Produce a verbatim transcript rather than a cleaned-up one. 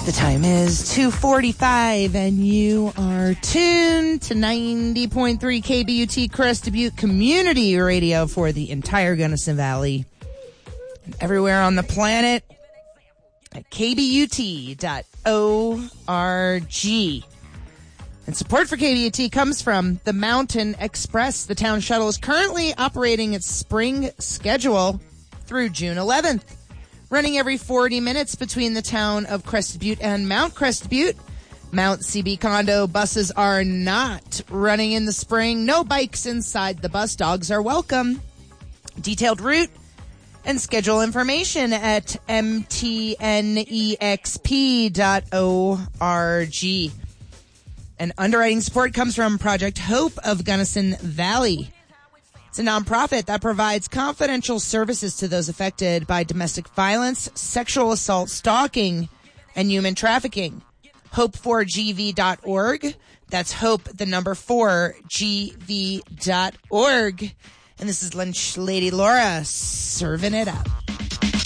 The time is two forty-five, and you are tuned to ninety point three K B U T Crested Butte Community Radio for the entire Gunnison Valley and everywhere on the planet at K B U T dot org. And support for K B U T comes from the Mountain Express. The town shuttle is currently operating its spring schedule through June eleventh. Running every forty minutes between the town of Crested Butte and Mount Crested Butte. Mount C B Condo buses are not running in the spring. No bikes inside the bus. Dogs are welcome. Detailed route and schedule information at M T N E X P dot org. And underwriting support comes from Project Hope of Gunnison Valley. It's a nonprofit that provides confidential services to those affected by domestic violence, sexual assault, stalking, and human trafficking. hope four G V dot org. That's hope, the number four, G V dot org. And this is Lunch Lady Laura serving it up.